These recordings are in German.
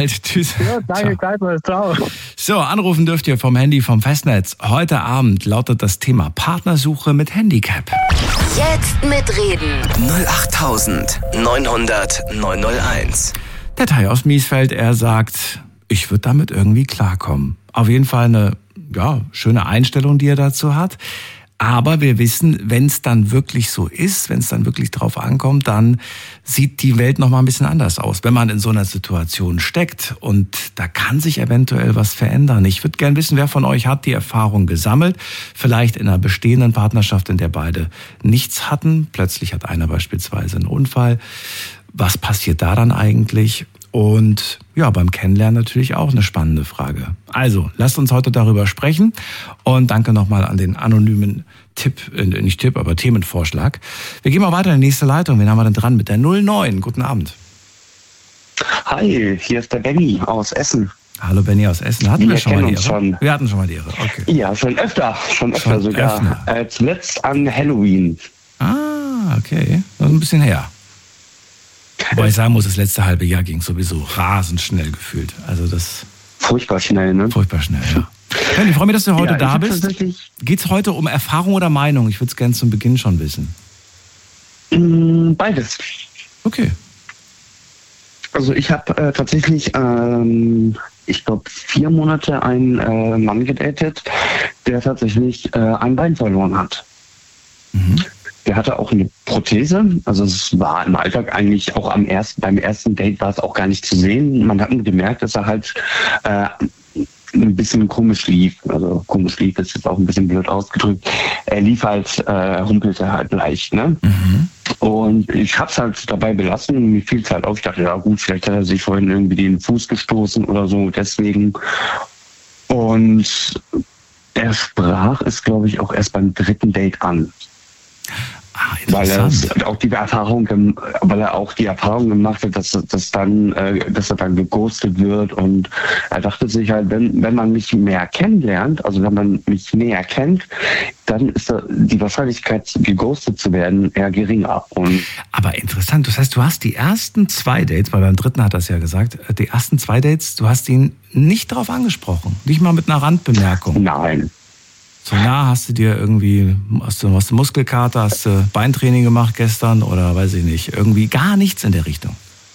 bald. Tschüss. Ja, danke, gleichfalls. Ciao. So, anrufen dürft ihr vom Handy vom Festnetz. Heute Abend lautet das Thema Partnersuche mit Handicap. Jetzt mitreden. 08900 901. Der Tai aus Miesfeld, er sagt, ich würde damit irgendwie klarkommen. Auf jeden Fall eine schöne Einstellung, die er dazu hat. Aber wir wissen, wenn es dann wirklich so ist, wenn es dann wirklich drauf ankommt, dann sieht die Welt noch mal ein bisschen anders aus, wenn man in so einer Situation steckt. Und da kann sich eventuell was verändern. Ich würde gerne wissen, wer von euch hat die Erfahrung gesammelt? Vielleicht in einer bestehenden Partnerschaft, in der beide nichts hatten. Plötzlich hat einer beispielsweise einen Unfall. Was passiert da dann eigentlich? Und ja, beim Kennenlernen natürlich auch eine spannende Frage. Also, lasst uns heute darüber sprechen. Und danke nochmal an den anonymen Themenvorschlag. Wir gehen mal weiter in die nächste Leitung. Wen haben wir denn dran mit der 09? Guten Abend. Hi, hier ist der Benny aus Essen. Hallo Benny aus Essen. Hatten wir schon mal die Ehre? Schon. Wir hatten schon mal die Ehre, okay. Ja, schon öfter sogar. Zuletzt an Halloween. Ah, okay. Das ist ein bisschen her. Wobei ich sagen muss, das letzte halbe Jahr ging sowieso rasend schnell gefühlt. Also das... Furchtbar schnell, ne? Furchtbar schnell, ja. Ich freue mich, dass du heute da bist. Geht es heute um Erfahrung oder Meinung? Ich würde es gerne zum Beginn schon wissen. Beides. Okay. Also ich habe tatsächlich, ich glaube 4 Monate einen Mann gedatet, der tatsächlich ein Bein verloren hat. Mhm. Der hatte auch eine Prothese, also es war im Alltag eigentlich auch beim ersten Date war es auch gar nicht zu sehen. Man hat nur gemerkt, dass er halt ein bisschen komisch lief. Also komisch lief ist jetzt auch ein bisschen blöd ausgedrückt. Er lief halt, humpelte halt leicht, ne? Mhm. Und ich hab's halt dabei belassen und mir fiel es halt auf. Ich dachte, ja gut, vielleicht hat er sich vorhin irgendwie den Fuß gestoßen oder so, deswegen. Und er sprach es, glaube ich, auch erst beim 3. Date an. Weil er auch die Erfahrung gemacht hat, dass er dann geghostet wird, und er dachte sich halt, wenn man mich mehr kennenlernt, also wenn man mich näher kennt, dann ist die Wahrscheinlichkeit, geghostet zu werden, eher geringer. Aber interessant, das heißt, du hast die ersten 2 Dates, weil beim 3. hat er es ja gesagt, die ersten 2 Dates, du hast ihn nicht darauf angesprochen, nicht mal mit einer Randbemerkung. Nein. So nah hast du dir irgendwie, hast du Muskelkater, hast du Beintraining gemacht gestern oder weiß ich nicht, irgendwie gar nichts in der Richtung?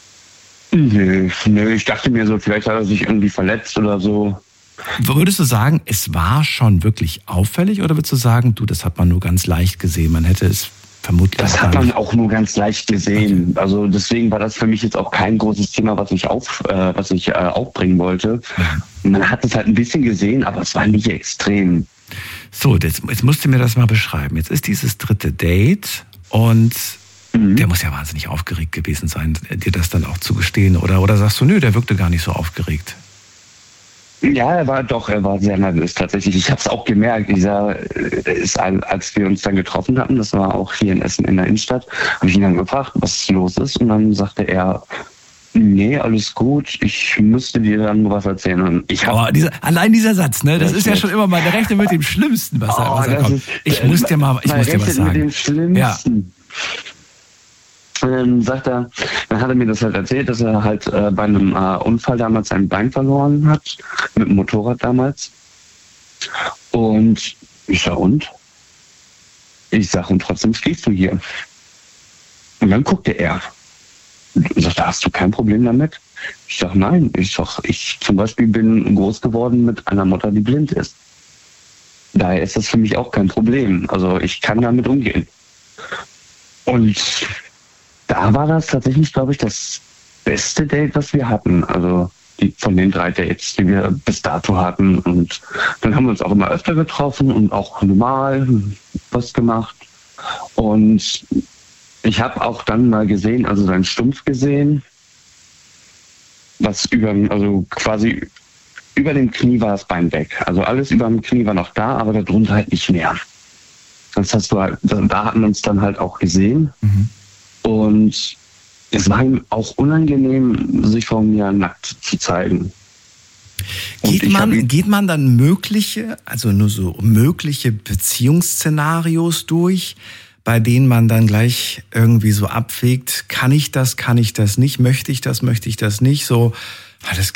Nö, ich dachte mir so, vielleicht hat er sich irgendwie verletzt oder so. Würdest du sagen, es war schon wirklich auffällig, oder würdest du sagen, das hat man nur ganz leicht gesehen, man hätte es vermutlich... Das hat man auch nur ganz leicht gesehen. Okay. Also deswegen war das für mich jetzt auch kein großes Thema, was ich aufbringen wollte. Mhm. Man hat es halt ein bisschen gesehen, aber es war nicht extrem. So, jetzt musst du mir das mal beschreiben. Jetzt ist dieses 3. Date und der muss ja wahnsinnig aufgeregt gewesen sein, dir das dann auch zu gestehen. Oder sagst du, nö, der wirkte gar nicht so aufgeregt? Ja, er war sehr nervös tatsächlich. Ich habe es auch gemerkt. Als wir uns dann getroffen hatten, das war auch hier in Essen in der Innenstadt, habe ich ihn dann gefragt, was los ist. Und dann sagte er, nee, alles gut, ich müsste dir dann nur was erzählen. Und allein dieser Satz, ne? Das ist ja schon immer mal der Rechner mit dem Schlimmsten, was er kommt. Ich muss dir was sagen. Mit dem Schlimmsten. Ja. Dann hat er mir das halt erzählt, dass er halt bei einem Unfall damals sein Bein verloren hat, mit dem Motorrad damals. Und ich sag, und trotzdem stehst du hier. Und dann guckte er. Ich sagte, hast du kein Problem damit? Ich sag, nein. Ich zum Beispiel bin groß geworden mit einer Mutter, die blind ist. Daher ist das für mich auch kein Problem. Also ich kann damit umgehen. Und da war das tatsächlich, glaube ich, das beste Date, was wir hatten. Also von den 3 Dates, die wir bis dato hatten. Und dann haben wir uns auch immer öfter getroffen und auch normal was gemacht. Und ich habe auch dann mal gesehen, also seinen Stumpf gesehen, quasi über dem Knie war das Bein weg. Also alles über dem Knie war noch da, aber darunter halt nicht mehr. Das hast du halt, da hatten wir uns dann halt auch gesehen. Mhm. Und es war ihm auch unangenehm, sich vor mir nackt zu zeigen. Geht man dann mögliche Beziehungsszenarios durch, bei denen man dann gleich irgendwie so abwägt, kann ich das nicht, möchte ich das nicht, so, das